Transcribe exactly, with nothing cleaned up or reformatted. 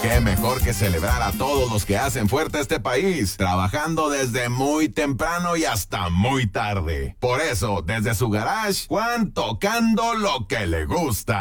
qué mejor que celebrar a todos los que hacen fuerte este país, trabajando desde muy temprano y hasta muy tarde. Por eso, desde su garage, Juan tocando lo que le gusta.